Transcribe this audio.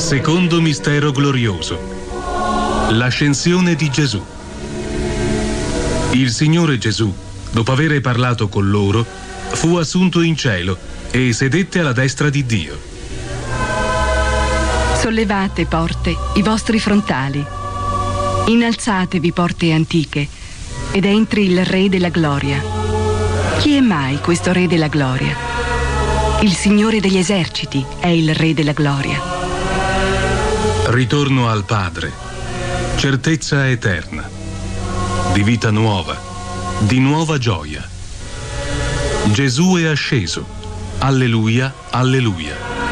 Secondo mistero glorioso: l'ascensione di Gesù. Il Signore Gesù, dopo aver parlato con loro, fu assunto in cielo e sedette alla destra di Dio. Sollevate, porte, i vostri frontali. Innalzatevi, porte antiche, ed entri il Re della Gloria. Chi è mai questo Re della Gloria? Il Signore degli eserciti è il Re della Gloria. Ritorno al Padre, certezza eterna, di vita nuova, di nuova gioia. Gesù è asceso. Alleluia, alleluia.